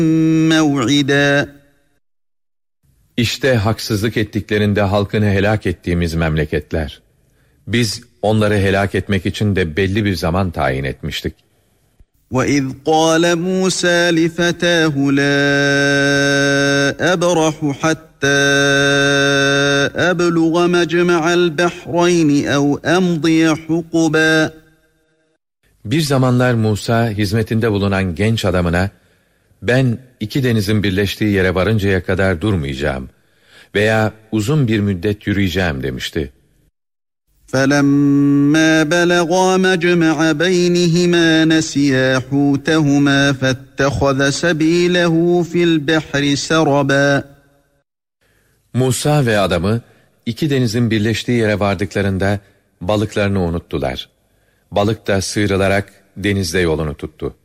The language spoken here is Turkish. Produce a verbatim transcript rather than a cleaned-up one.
موعدا. İşte haksızlık ettiklerinde halkını helak ettiğimiz memleketler. Biz onları helak etmek için de belli bir zaman tayin etmiştik. وَإِذْ قَالَ مُوسَى لِفَتَاهُ لَا أَبْرَحُ حَتَّى أَبْلُغَ مَجْمَعَ الْبَحْرَيْنِ أَوْ أَمْضِيَ حُقُبًا. Bir zamanlar Musa hizmetinde bulunan genç adamına, ben iki denizin birleştiği yere varıncaya kadar durmayacağım veya uzun bir müddet yürüyeceğim demişti. فَلَمَّا بَلَغَا مَجْمَعَ بَيْنِهِمَا نَسِيَا حُوتَهُمَا فَاتَّخَذَ سَبِيلَهُ فِي الْبَحْرِ سَرَبًا. Musa ve adamı iki denizin birleştiği yere vardıklarında balıklarını unuttular. Balık da sıyrılarak denizde yolunu tuttu.